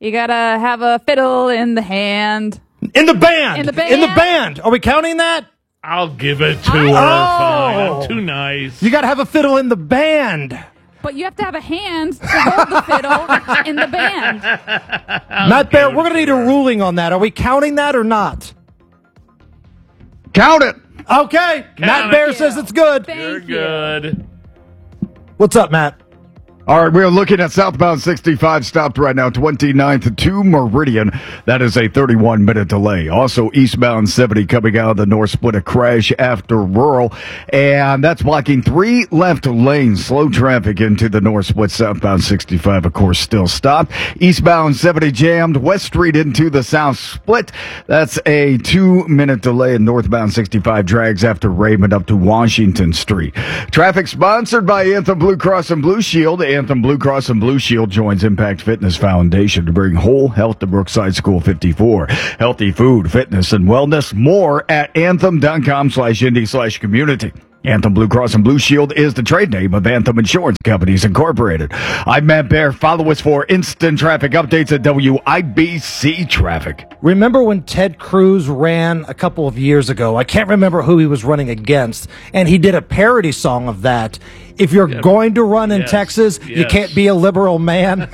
You gotta have a fiddle in the hand. In the band. In the band. In the band. Are we counting that? I'll give it to her. Fine. I'm too nice. You gotta have a fiddle in the band. But you have to have a hand to hold the fiddle in the band. Matt Bear, we're going to need a ruling on that. Are we counting that or not? Count it. Okay. Matt Bear says it's good. You're good. What's up, Matt? All right, we're looking at southbound 65 stopped right now, 29th to Meridian. That is a 31-minute delay. Also, eastbound 70 coming out of the north split, a crash after rural. And that's blocking 3 left lanes. Slow traffic into the north split. Southbound 65, of course, still stopped. Eastbound 70 jammed. West Street into the south split. That's a 2-minute delay. And northbound 65 drags after Raymond up to Washington Street. Traffic sponsored by Anthem Blue Cross and Blue Shield. Anthem Blue Cross and Blue Shield joins Impact Fitness Foundation to bring whole health to Brookside School 54. Healthy food, fitness, and wellness. More at anthem.com/indie/community. Anthem Blue Cross and Blue Shield is the trade name of Anthem Insurance Companies Incorporated. I'm Matt Bear. Follow us for instant traffic updates at WIBC Traffic. Remember when Ted Cruz ran a couple of years ago? I can't remember who he was running against, and he did a parody song of that. If you're going to run in Texas, you can't be a liberal man.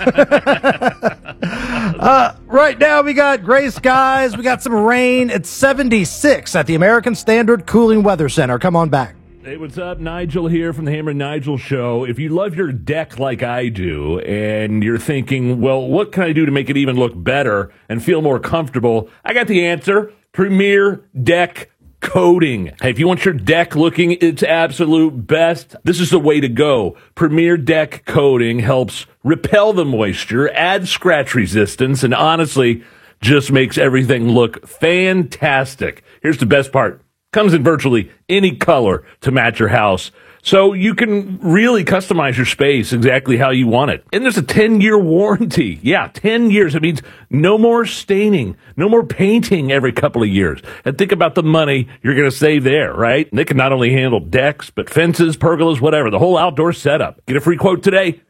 Right now, we got gray skies. We got some rain. It's 76 at the American Standard Cooling Weather Center. Come on back. Hey, what's up? Nigel here from the Hammer and Nigel Show. If you love your deck like I do, and you're thinking, well, what can I do to make it even look better and feel more comfortable? I got the answer. Premier Deck Coating. Hey, if you want your deck looking its absolute best, this is the way to go. Premier Deck Coating helps repel the moisture, add scratch resistance, and honestly, just makes everything look fantastic. Here's the best part. Comes in virtually any color to match your house. So you can really customize your space exactly how you want it. And there's a 10-year warranty. Yeah, 10 years. It means no more staining, no more painting every couple of years. And think about the money you're going to save there, right? And they can not only handle decks, but fences, pergolas, whatever, the whole outdoor setup. Get a free quote today,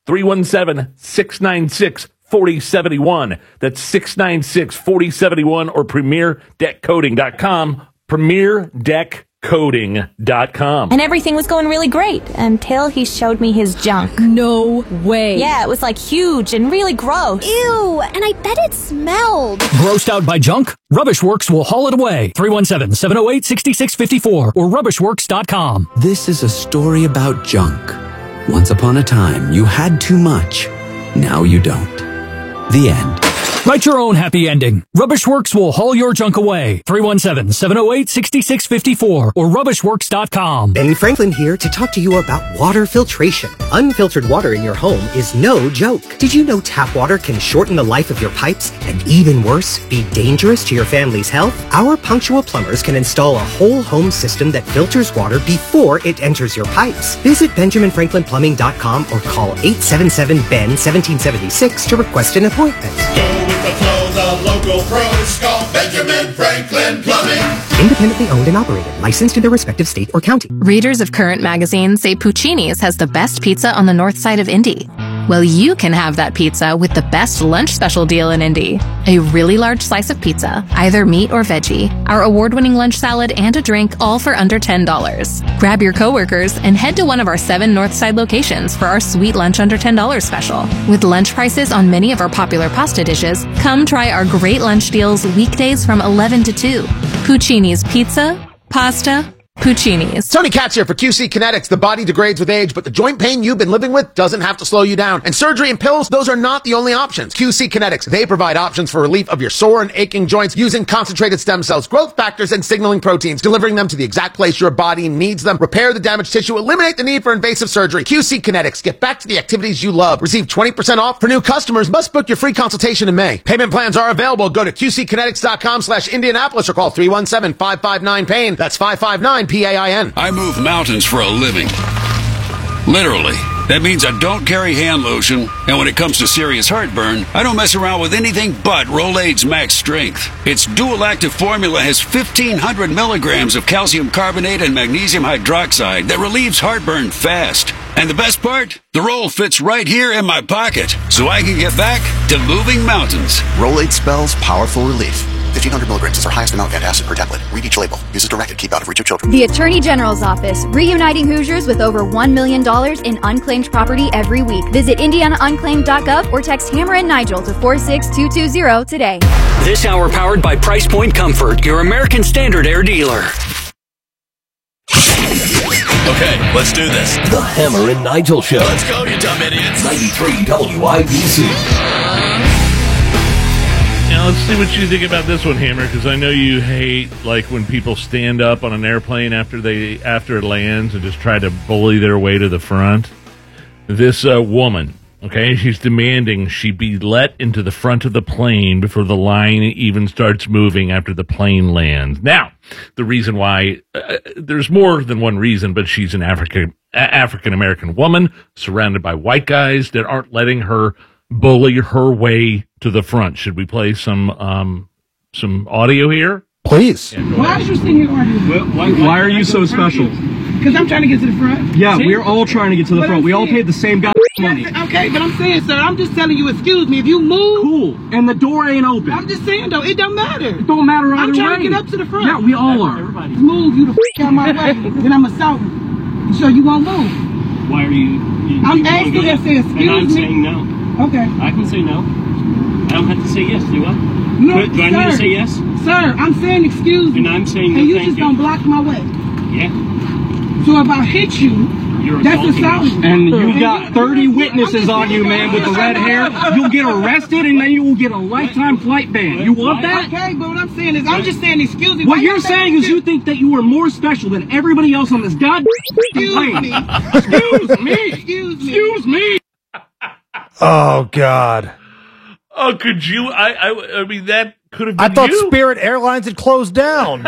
317-696-4071. That's 696-4071 or premierdeckcoating.com. premierdeckcoating.com. And everything was going really great until he showed me his junk. No way. Yeah, it was like huge and really gross. Ew, and I bet it smelled. Grossed out by junk? Rubbish Works will haul it away. 317-708-6654 or rubbishworks.com. This is a story about junk. Once upon a time, you had too much. Now you don't. The end. Write your own happy ending. Rubbish Works will haul your junk away. 317-708-6654 or rubbishworks.com. Ben Franklin here to talk to you about water filtration. Unfiltered water in your home is no joke. Did you know tap water can shorten the life of your pipes and, even worse, be dangerous to your family's health? Our punctual plumbers can install a whole home system that filters water before it enters your pipes. Visit BenjaminFranklinPlumbing.com or call 877-BEN-1776 to request an appointment. The flow, the local pros call Benjamin Franklin Plumbing. Independently owned and operated, licensed in their respective state or county. Readers of Current Magazine say Puccini's has the best pizza on the north side of Indy. Well, you can have that pizza with the best lunch special deal in Indy. A really large slice of pizza, either meat or veggie, our award-winning lunch salad, and a drink, all for under $10. Grab your coworkers and head to one of our 7 Northside locations for our sweet lunch under $10 special. With lunch prices on many of our popular pasta dishes, come try our great lunch deals weekdays from 11 to 2. Puccini's Pizza, Pasta, Puccini's. Tony Katz here for QC Kinetics. The body degrades with age, but the joint pain you've been living with doesn't have to slow you down. And surgery and pills, those are not the only options. QC Kinetics, they provide options for relief of your sore and aching joints using concentrated stem cells, growth factors, and signaling proteins, delivering them to the exact place your body needs them, repair the damaged tissue, eliminate the need for invasive surgery. QC Kinetics, get back to the activities you love. Receive 20% off for new customers. Must book your free consultation in May. Payment plans are available. Go to QCkinetics.com/Indianapolis or call 317-559-PAIN. That's 559-PAIN. I move mountains for a living. Literally. That means I don't carry hand lotion, and when it comes to serious heartburn, I don't mess around with anything but Rolaids Max Strength. Its dual active formula has 1,500 milligrams of calcium carbonate and magnesium hydroxide that relieves heartburn fast. And the best part? The roll fits right here in my pocket, so I can get back to moving mountains. Rolaids spells powerful relief. 1,500 milligrams is our highest amount of antacid per tablet. Read each label. Use as directed. Keep out of reach of children. The Attorney General's Office, reuniting Hoosiers with over $1 million in unclaimed property every week. Visit IndianaUnclaimed.gov or text Hammer and Nigel to 46220 today. This hour powered by Price Point Comfort, your American Standard Air dealer. Okay, let's do this. The Hammer and Nigel Show. Let's go, you dumb idiots. 93 WIBC. Now, let's see what you think about this one, Hammer, because I know you hate, like, when people stand up on an airplane after it lands and just try to bully their way to the front. This woman, okay, she's demanding she be let into the front of the plane before the line even starts moving after the plane lands. Now, the reason why, there's more than one reason, but she's an African-American woman surrounded by white guys that aren't letting her bully her way to the front. Should we play some audio here? Please. Yeah, why is you sitting here arguing? Why are you so special? Because I'm trying to get to the front. Yeah, we're all trying to get to the front. We all paid the same money. Okay, but I'm saying, sir, I'm just telling you, excuse me, if you move. Cool. And the door ain't open. I'm just saying, though, it don't matter. It don't matter either way. I'm trying to get up to the front. Yeah, we all are. Move you the out my way, then I'm assaulting. So you won't move. Why are you I'm asking you to say, excuse me. And I'm saying no. Okay. I can say no. I don't have to say yes, do I? No, do I need to say yes? Sir, I'm saying excuse me. And I'm saying no, and you thank just gonna block my way. Yeah. So if I hit you, that's assaulting. And you got 30 witnesses on you, man, with the red hair. You'll get arrested and then you will get a lifetime flight ban. You want that? Okay, but what I'm saying is, I'm just saying excuse me. What you're saying is you think that you are more special than everybody else on this goddamn plane. Excuse me. Excuse me. Oh, God. Oh, could you? I mean, that could have been I thought you. Spirit Airlines had closed down.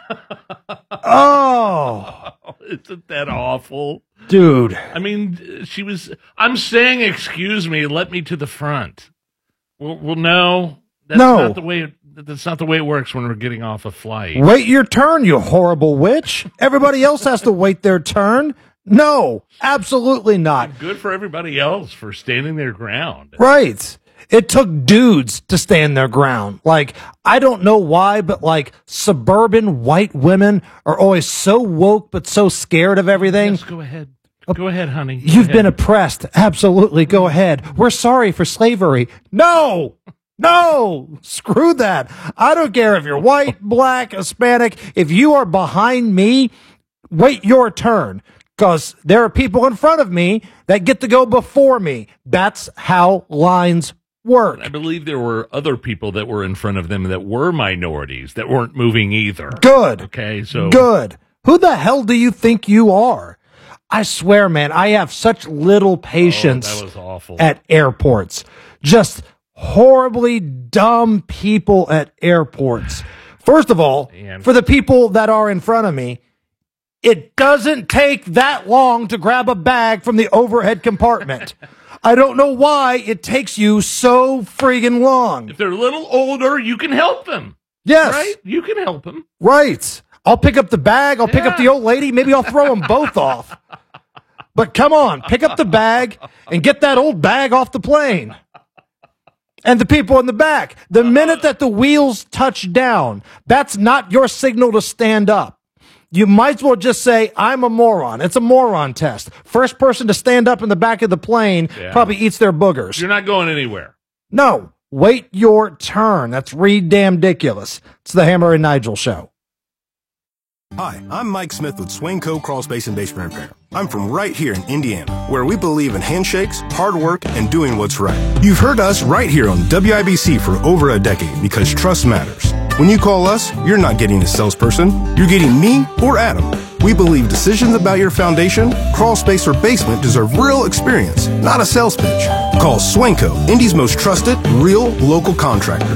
Oh. Isn't that awful? Dude. I mean, I'm saying, excuse me, let me to the front. Well, no. That's not the way it works when we're getting off a flight. Wait your turn, you horrible witch. Everybody else has to wait their turn. No, absolutely not. Good for everybody else for standing their ground. Right. It took dudes to stand their ground. Like, I don't know why, but like suburban white women are always so woke but so scared of everything. Yes, go ahead. Go ahead, honey. You've been oppressed. Absolutely. Go ahead. We're sorry for slavery. No, screw that. I don't care if you're white, black, Hispanic. If you are behind me, wait your turn. Because there are people in front of me that get to go before me. That's how lines work. I believe there were other people that were in front of them that were minorities that weren't moving either. Good. Okay, so. Good. Who the hell do you think you are? I swear, man, I have such little patience that was awful. At airports. Just horribly dumb people at airports. First of all, for the people that are in front of me, it doesn't take that long to grab a bag from the overhead compartment. I don't know why it takes you so friggin' long. If they're a little older, you can help them. Yes. Right? You can help them. Right. I'll pick up the bag. I'll pick up the old lady. Maybe I'll throw them both off. But come on, pick up the bag and get that old bag off the plane. And the people in the back. The minute that the wheels touch down, that's not your signal to stand up. You might as well just say, I'm a moron. It's a moron test. First person to stand up in the back of the plane probably eats their boogers. You're not going anywhere. No. Wait your turn. That's ridiculous. It's the Hammer and Nigel Show. Hi, I'm Mike Smith with Swainco Crawl Space and Basement Repair. I'm from right here in Indiana, where we believe in handshakes, hard work, and doing what's right. You've heard us right here on WIBC for over a decade because trust matters. When you call us, you're not getting a salesperson. You're getting me or Adam. We believe decisions about your foundation, crawl space, or basement deserve real experience, not a sales pitch. Call Swainco, Indy's most trusted, real local contractor.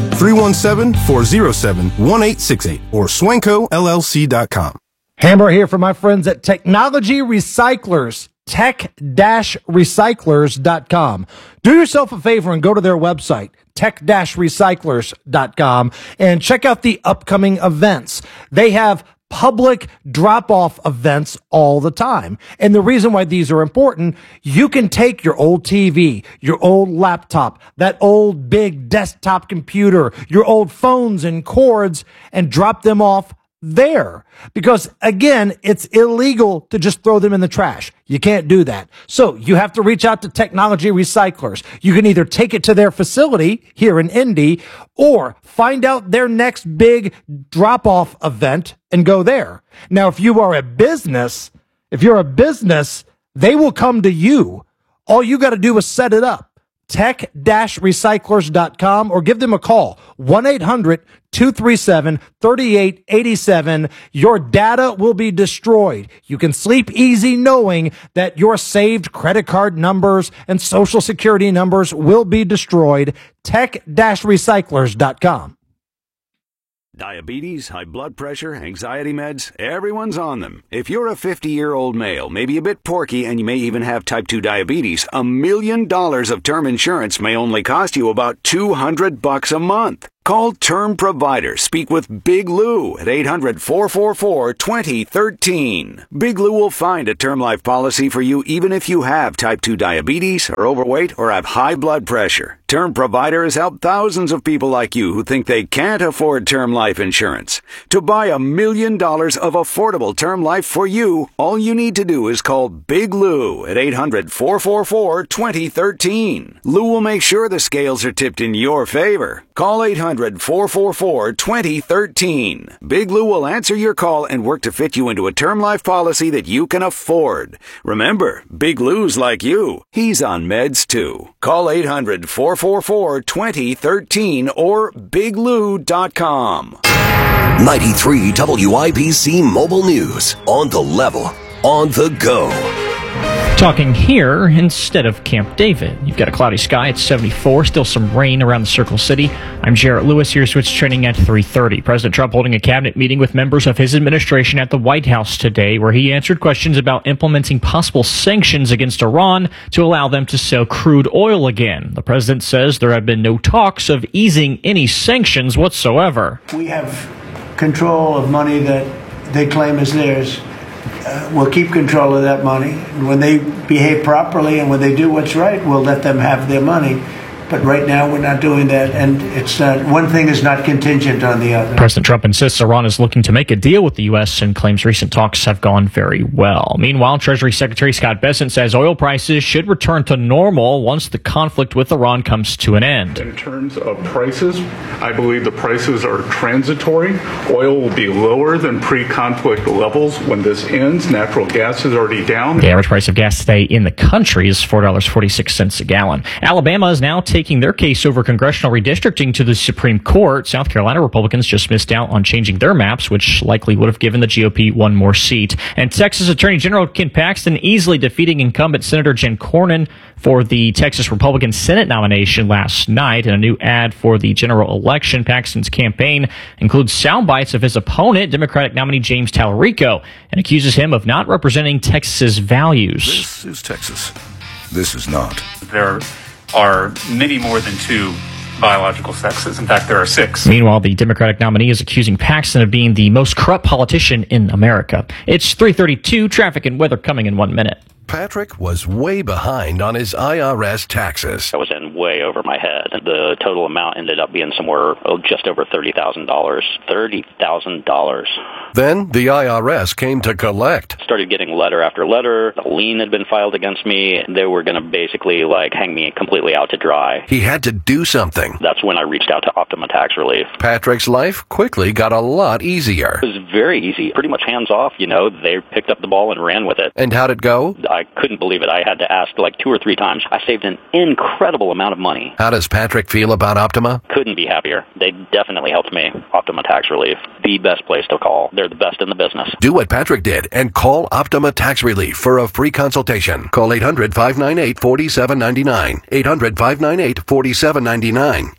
317-407-1868 or SwaincoLLC.com. Hammer here for my friends at Technology Recyclers, tech-recyclers.com. Do yourself a favor and go to their website, tech-recyclers.com, and check out the upcoming events. They have public drop-off events all the time. And the reason why these are important, you can take your old TV, your old laptop, that old big desktop computer, your old phones and cords, and drop them off there. Because again, it's illegal to just throw them in the trash. You can't do that. So you have to reach out to technology recyclers. You can either take it to their facility here in Indy or find out their next big drop-off event and go there. Now, if you're a business, they will come to you. All you got to do is set it up. tech-recyclers.com or give them a call. 1-800-237-3887. Your data will be destroyed. You can sleep easy knowing that your saved credit card numbers and social security numbers will be destroyed. tech-recyclers.com. Diabetes, high blood pressure, anxiety meds, everyone's on them. If you're a 50-year-old male, maybe a bit porky, and you may even have type 2 diabetes, $1 million of term insurance may only cost you about $200 a month. Call Term Provider. Speak with Big Lou at 800-444-2013. Big Lou will find a term life policy for you even if you have type 2 diabetes, are overweight, or have high blood pressure. Term Provider has helped thousands of people like you who think they can't afford term life insurance. To buy $1 million of affordable term life for you, all you need to do is call Big Lou at 800-444-2013. Lou will make sure the scales are tipped in your favor. Call 800-444-2013. Big Lou will answer your call and work to fit you into a term life policy that you can afford. Remember, Big Lou's like you. He's on meds too. Call 800-444-2013 or biglou.com. 93 WIBC Mobile News. On the level. On the go. Talking here instead of Camp David. You've got a cloudy sky at 74, still some rain around the Circle City. I'm Jarrett Lewis. Here's what's trending at 3:30. President Trump holding a cabinet meeting with members of his administration at the White House today, where he answered questions about implementing possible sanctions against Iran to allow them to sell crude oil again. The president says there have been no talks of easing any sanctions whatsoever. We have control of money that they claim is theirs. We'll keep control of that money. And when they behave properly and when they do what's right, we'll let them have their money. But right now, we're not doing that, and it's one thing is not contingent on the other. President Trump insists Iran is looking to make a deal with the U.S. and claims recent talks have gone very well. Meanwhile, Treasury Secretary Scott Bessent says oil prices should return to normal once the conflict with Iran comes to an end. In terms of prices, I believe the prices are transitory. Oil will be lower than pre-conflict levels when this ends. Natural gas is already down. The average price of gas today in the country is $4.46 a gallon. Alabama is now taking their case over congressional redistricting to the Supreme Court. South Carolina Republicans just missed out on changing their maps, which likely would have given the GOP one more seat. And Texas Attorney General Ken Paxton easily defeating incumbent Senator Jen Cornyn for the Texas Republican Senate nomination last night. In a new ad for the general election, Paxton's campaign includes sound bites of his opponent, Democratic nominee James Tallarico, and accuses him of not representing Texas's values. This is Texas. This is not. There are many more than two biological sexes. In fact, there are 6. Meanwhile, the Democratic nominee is accusing Paxton of being the most corrupt politician in America. It's 3:32, traffic and weather coming in 1 minute. Patrick was way behind on his IRS taxes. I was in way over my head. The total amount ended up being somewhere just over $30,000. $30,000. Then the IRS came to collect. Started getting letter after letter. A lien had been filed against me. They were going to basically hang me completely out to dry. He had to do something. That's when I reached out to Optima Tax Relief. Patrick's life quickly got a lot easier. It was very easy. Pretty much hands off, They picked up the ball and ran with it. And how'd it go? I couldn't believe it. I had to ask 2 or 3 times. I saved an incredible amount of money. How does Patrick feel about Optima? Couldn't be happier. They definitely helped me. Optima Tax Relief. The best place to call. They're the best in the business. Do what Patrick did and call Optima Tax Relief for a free consultation. Call 800-598-4799. 800-598-4799.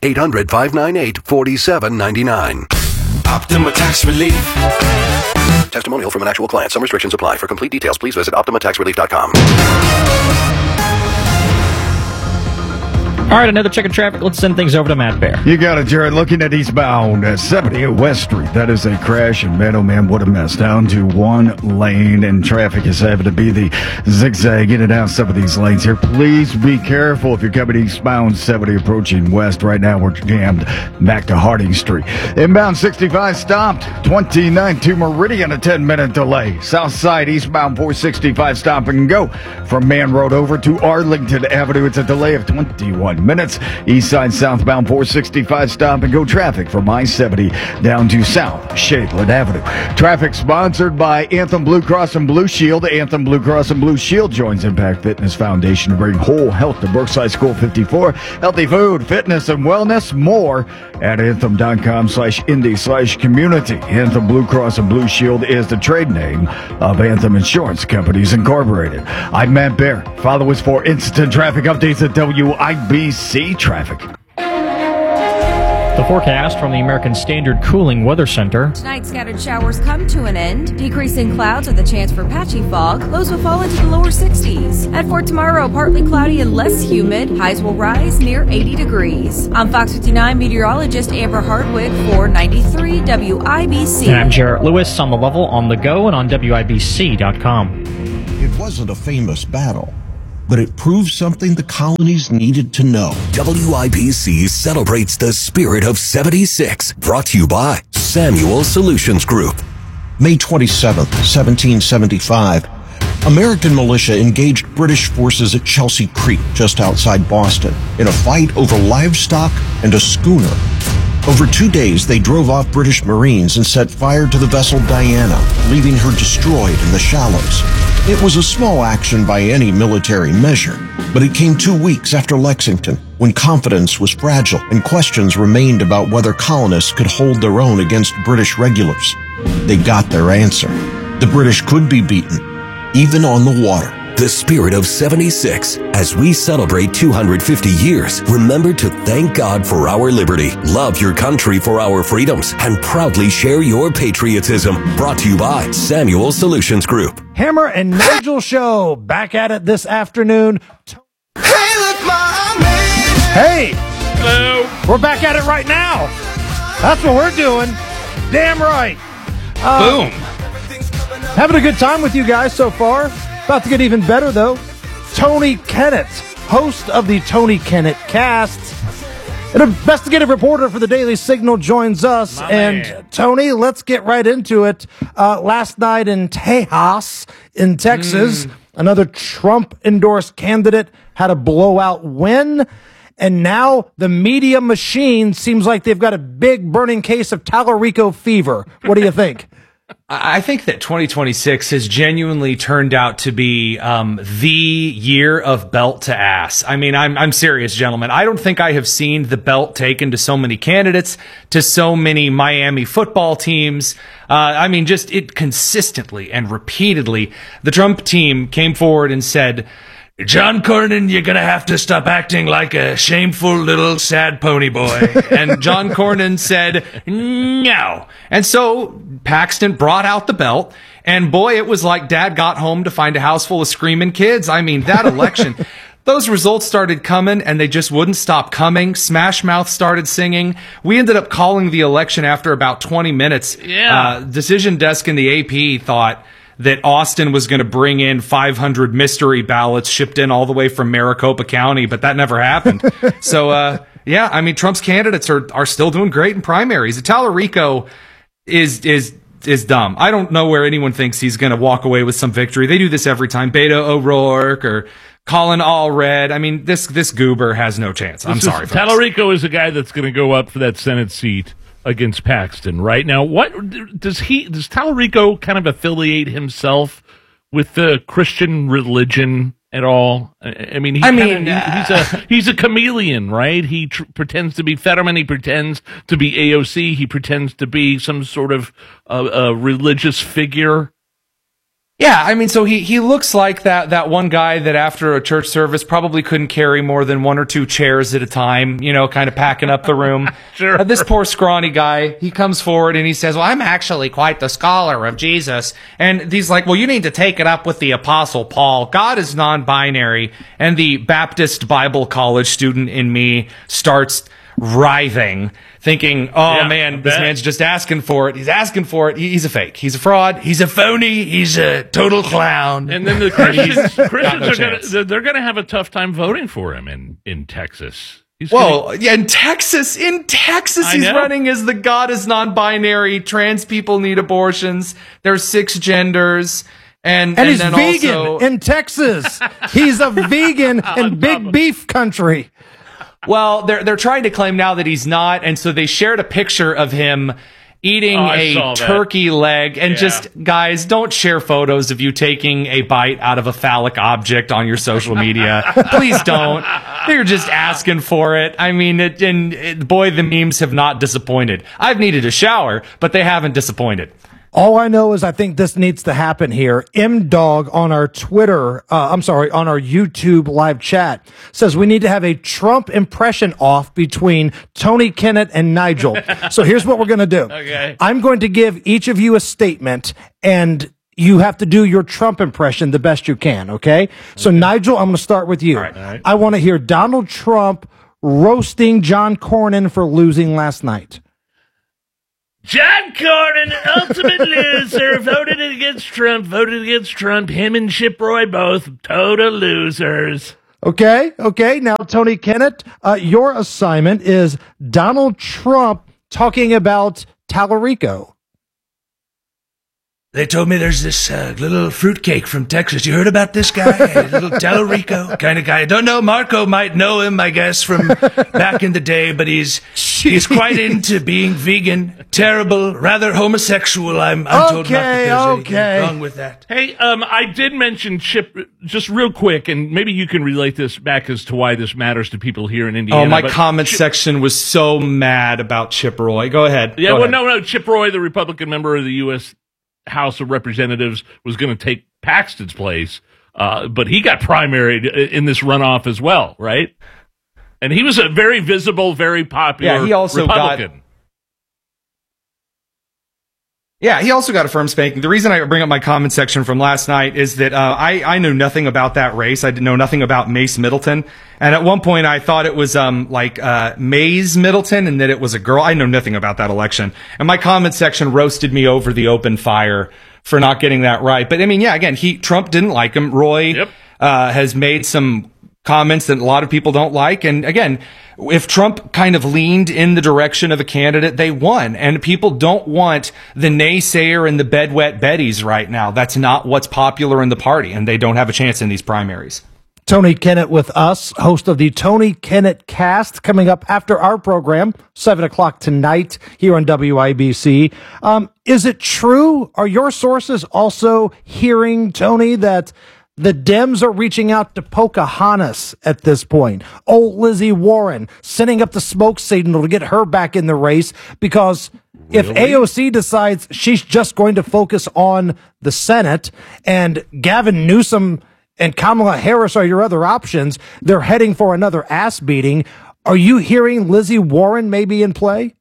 800-598-4799. Optima Tax Relief. Testimonial from an actual client. Some restrictions apply. For complete details, please visit OptimaTaxRelief.com. All right, another check of traffic. Let's send things over to Matt Bear. You got it, Jared. Looking at eastbound 70 at West Street. That is a crash, and man, oh man, what a mess. Down to one lane, and traffic is having to be the zigzag in and out some of these lanes here. Please be careful if you're coming eastbound 70 approaching west. Right now, we're jammed back to Harding Street. Inbound 65 stopped. 29 to Meridian, a 10-minute delay. South side eastbound 465 stop and go. From Man Road over to Arlington Avenue, it's a delay of 21 minutes. East side southbound 465 stop and go traffic from I-70 down to South Shadeland Avenue. Traffic sponsored by Anthem Blue Cross and Blue Shield. Anthem Blue Cross and Blue Shield joins Impact Fitness Foundation to bring whole health to Brookside School 54. Healthy food, fitness, and wellness. More at anthem.com/indie/community. Anthem Blue Cross and Blue Shield is the trade name of Anthem Insurance Companies Incorporated. I'm Matt Bear. Follow us for instant traffic updates at WIBC Traffic. The forecast from the American Standard Cooling Weather Center. Tonight, scattered showers come to an end. Decreasing clouds with a chance for patchy fog. Lows will fall into the lower 60s. And for tomorrow, partly cloudy and less humid. Highs will rise near 80 degrees. I'm Fox 59 meteorologist Amber Hardwick for 93 WIBC. And I'm Jarrett Lewis on the level, on the go, and on WIBC.com. It wasn't a famous battle, but it proved something the colonies needed to know. WIBC celebrates the spirit of 76, brought to you by Samuel Solutions Group. May 27th, 1775, American militia engaged British forces at Chelsea Creek, just outside Boston, in a fight over livestock and a schooner. Over 2 days, they drove off British Marines and set fire to the vessel Diana, leaving her destroyed in the shallows. It was a small action by any military measure, but it came 2 weeks after Lexington, when confidence was fragile and questions remained about whether colonists could hold their own against British regulars. They got their answer. The British could be beaten, even on the water. The spirit of 76. As we celebrate 250 years, remember to thank God for our liberty, love your country for our freedoms, and proudly share your patriotism. Brought to you by Samuel Solutions Group. Hammer and Nigel Show, back at it this afternoon. Hey! Hello! We're back at it right now. That's what we're doing. Damn right. Boom. Having a good time with you guys so far. About to get even better, though. Tony Kennett, host of the Tony Kennett Cast, an investigative reporter for the Daily Signal, joins us. And Tony, let's get right into it. Last night in Tejas, in Texas, another Trump-endorsed candidate had a blowout win. And now the media machine seems like they've got a big burning case of Tallarico fever. What do you think? I think that 2026 has genuinely turned out to be the year of belt to ass. I mean, I'm serious, gentlemen. I don't think I have seen the belt taken to so many candidates, to so many Miami football teams. I mean, just it consistently and repeatedly. The Trump team came forward and said, John Cornyn, you're going to have to stop acting like a shameful little sad pony boy. And John Cornyn said, no. And so Paxton brought out the belt. And boy, it was like dad got home to find a house full of screaming kids. I mean, that election, those results started coming and they just wouldn't stop coming. Smash Mouth started singing. We ended up calling the election after about 20 minutes. Yeah. Decision desk in the AP thought that Austin was going to bring in 500 mystery ballots shipped in all the way from Maricopa County, but that never happened. So, yeah, I mean, Trump's candidates are still doing great in primaries. Tallarico is dumb. I don't know where anyone thinks he's going to walk away with some victory. They do this every time. Beto O'Rourke or Colin Allred. I mean, this goober has no chance. I'm sorry. Tallarico is a guy that's going to go up for that Senate seat against Paxton, right? Now, what does Tallarico kind of affiliate himself with the Christian religion at all? I mean, he's a chameleon, right? He pretends to be Fetterman, he pretends to be AOC, he pretends to be some sort of a religious figure. Yeah, I mean, so he looks like that one guy that after a church service probably couldn't carry more than 1 or 2 chairs at a time, kind of packing up the room. Sure. This poor scrawny guy, he comes forward and he says, well, I'm actually quite the scholar of Jesus. And he's like, well, you need to take it up with the Apostle Paul. God is non-binary. And the Baptist Bible College student in me starts writhing, thinking, man, this man's just asking for it. He's asking for it. He's a fake. He's a fraud. He's a phony. He's a total clown. And then the Christians are going to have a tough time voting for him in Texas. In Texas, he's running as the God is non-binary. Trans people need abortions. There's 6 genders. And he's then vegan also, in Texas. He's a vegan in big beef country. Well, they're trying to claim now that he's not, and so they shared a picture of him eating a turkey leg. And just, guys, don't share photos of you taking a bite out of a phallic object on your social media. Please don't. They're just asking for it. I mean, boy, the memes have not disappointed. I've needed a shower, but they haven't disappointed. All I know is I think this needs to happen here. M-Dog on our on our YouTube live chat says we need to have a Trump impression off between Tony Kennett and Nigel. So here's what we're going to do. Okay. I'm going to give each of you a statement, and you have to do your Trump impression the best you can, okay? So Nigel, I'm going to start with you. All right. I want to hear Donald Trump roasting John Cornyn for losing last night. John Cornyn, ultimate loser, voted against Trump. Him and Chip Roy both total losers. Okay. Now, Tony Kennett, your assignment is Donald Trump talking about Tallarico. They told me there's this little fruitcake from Texas. You heard about this guy? A little Tallarico kind of guy. I don't know. Marco might know him, I guess, from back in the day, but he's quite into being vegan. Terrible, rather homosexual. I'm told not that there's anything wrong with that. Hey, I did mention Chip just real quick, and maybe you can relate this back as to why this matters to people here in Indiana. Oh, my comment section was so mad about Chip Roy. Go ahead. Yeah, Go ahead. No. Chip Roy, the Republican member of the U.S. House of Representatives, was going to take Paxton's place, but he got primaried in this runoff as well, right? And he was a very visible, very popular he also Republican. He also got a firm spanking. The reason I bring up my comment section from last night is that I knew nothing about that race. I didn't know nothing about Mace Middleton. And at one point I thought it was Mays Middleton and that it was a girl. I know nothing about that election. And my comment section roasted me over the open fire for not getting that right. But I mean, again, Trump didn't like him. Roy has made some comments that a lot of people don't like. And again, if Trump kind of leaned in the direction of a candidate, they won. And people don't want the naysayer and the bedwet Bettys right now. That's not what's popular in the party, and they don't have a chance in these primaries. Tony Kennett with us, host of the Tony Kennett Cast, coming up after our program, 7 o'clock tonight here on WIBC. Is it true? Are your sources also hearing, Tony, that the Dems are reaching out to Pocahontas at this point? Old Lizzie Warren sending up the smoke signal to get her back in the race, because if AOC decides she's just going to focus on the Senate and Gavin Newsom and Kamala Harris are your other options, they're heading for another ass beating. Are you hearing Lizzie Warren maybe in play?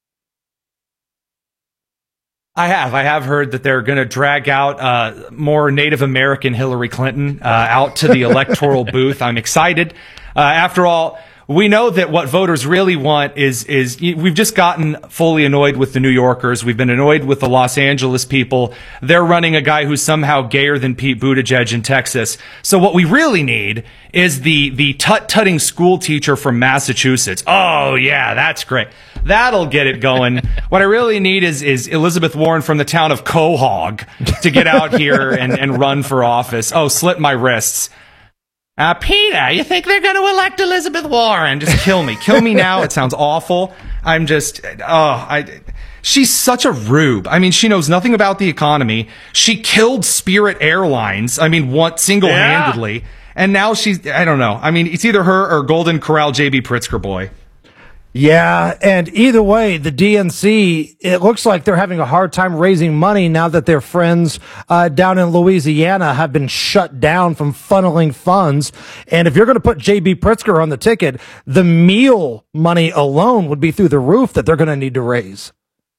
I have heard that they're going to drag out more Native American Hillary Clinton out to the electoral booth. I'm excited. After all, we know that what voters really want is we've just gotten fully annoyed with the New Yorkers. We've been annoyed with the Los Angeles people. They're running a guy who's somehow gayer than Pete Buttigieg in Texas. So what we really need is the tut-tutting school teacher from Massachusetts. Oh, yeah, that's great. That'll get it going. What I really need is Elizabeth Warren from the town of Quahog to get out here and run for office. Oh, slit my wrists. Peter, you think they're going to elect Elizabeth Warren? Just kill me. Kill me now. It sounds awful. I'm just, she's such a rube. I mean, she knows nothing about the economy. She killed Spirit Airlines. I mean, single-handedly. Yeah. And now I don't know. I mean, it's either her or Golden Corral JB Pritzker boy. Yeah, and either way, the DNC, it looks like they're having a hard time raising money now that their friends down in Louisiana have been shut down from funneling funds. And if you're going to put J.B. Pritzker on the ticket, the meal money alone would be through the roof that they're going to need to raise.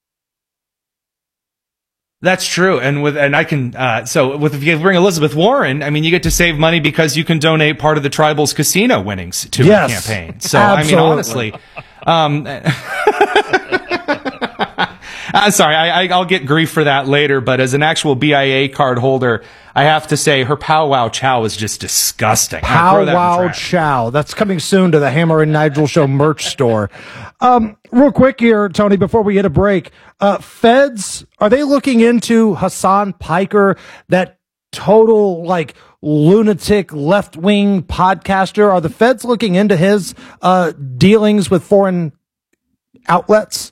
That's true. And I can, if you bring Elizabeth Warren, I mean, you get to save money because you can donate part of the tribal's casino winnings to the campaign. So, absolutely. I mean, honestly, I'm sorry, I'll get grief for that later, but as an actual BIA card holder, I have to say her Pow Wow Chow is just disgusting. Pow Wow Chow. That's coming soon to the Hammer and Nigel Show merch store. Real quick here, Tony, before we hit a break, feds, are they looking into Hassan Piker, that total, lunatic left-wing podcaster? Are the feds looking into his dealings with foreign outlets?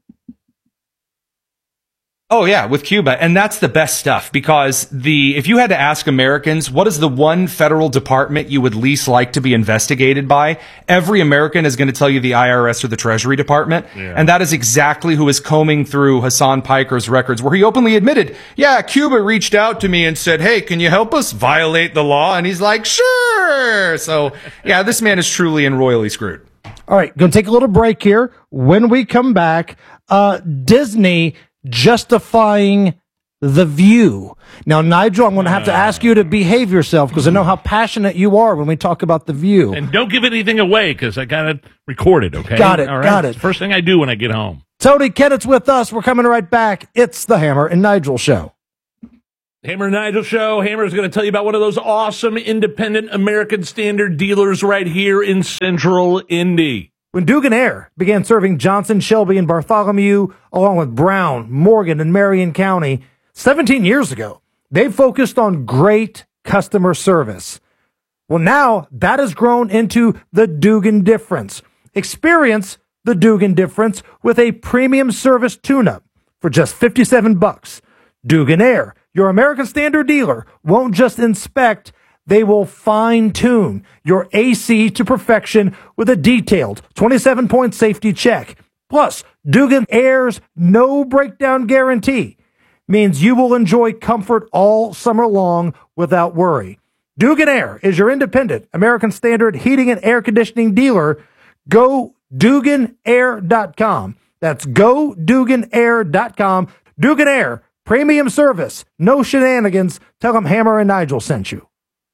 Oh yeah, with Cuba. And that's the best stuff, because if you had to ask Americans, what is the one federal department you would least like to be investigated by? Every American is going to tell you the IRS or the Treasury Department. Yeah. And that is exactly who is combing through Hassan Piker's records, where he openly admitted, yeah, Cuba reached out to me and said, hey, can you help us violate the law? And he's like, sure. So yeah, this man is truly and royally screwed. All right, going to take a little break here. When we come back, Disney justifying The View. Now, Nigel, I'm going to have to ask you to behave yourself, because I know how passionate you are when we talk about The View. And don't give anything away, because I got it recorded, okay? Got it, all right? got it. First thing I do when I get home. Tony Kennett's with us. We're coming right back. It's the Hammer and Nigel Show. Hammer and Nigel Show. Hammer is going to tell you about one of those awesome independent American Standard dealers right here in Central Indy. When Dugan Air began serving Johnson, Shelby, and Bartholomew, along with Brown, Morgan, and Marion County 17 years ago, they focused on great customer service. Well, now that has grown into the Dugan Difference. Experience the Dugan Difference with a premium service tune-up for just $57. Dugan Air, your American Standard dealer, won't just inspect, they will fine-tune your AC to perfection with a detailed 27-point safety check. Plus, Dugan Air's no breakdown guarantee means you will enjoy comfort all summer long without worry. Dugan Air is your independent American Standard heating and air conditioning dealer. Go DuganAir.com. That's go DuganAir.com. Dugan Air, premium service, no shenanigans. Tell them Hammer and Nigel sent you.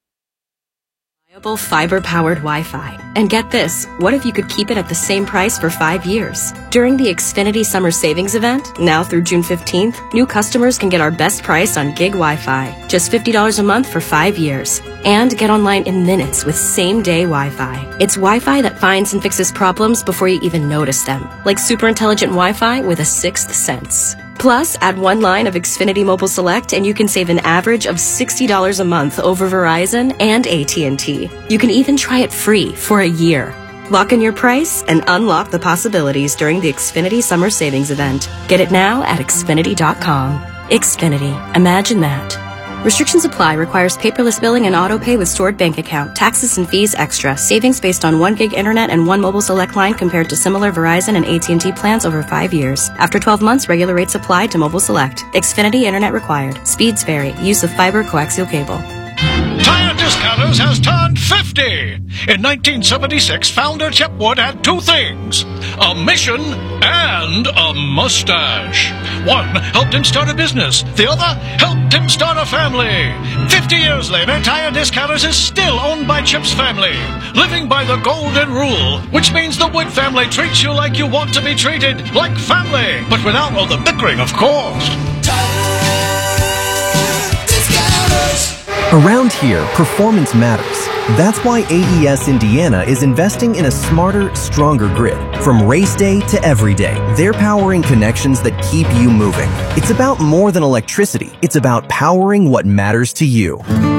Fiber-powered Wi-Fi. And get this, what if you could keep it at the same price for 5 years? During the Xfinity Summer Savings Event, now through June 15th, new customers can get our best price on gig Wi-Fi, just $50 a month for 5 years. And get online in minutes with same-day Wi-Fi. It's Wi-Fi that finds and fixes problems before you even notice them, like super intelligent Wi-Fi with a sixth sense. Plus, add one line of Xfinity Mobile Select and you can save an average of $60 a month over Verizon and AT&T. You can even try it free for a year. Lock in your price and unlock the possibilities during the Xfinity Summer Savings Event. Get it now at Xfinity.com. Xfinity. Imagine that. Restrictions apply. Requires paperless billing and auto pay with stored bank account. Taxes and fees extra. Savings based on 1 gig internet and 1 mobile select line compared to similar Verizon and AT&T plans over 5 years. After 12 months, regular rates apply to mobile select. Xfinity internet required. Speeds vary. Use of fiber coaxial cable. Tire Discounters has turned 50. In 1976, founder Chip Wood had two things: a mission and a mustache. One helped him start a business. The other helped him start a family. 50 years later, Tire Discounters is still owned by Chip's family, living by the golden rule, which means the Wood family treats you like you want to be treated, like family, but without all the bickering, of course. Around here, performance matters. That's why AES Indiana is investing in a smarter, stronger grid. From race day to every day, they're powering connections that keep you moving. It's about more than electricity. It's about powering what matters to you.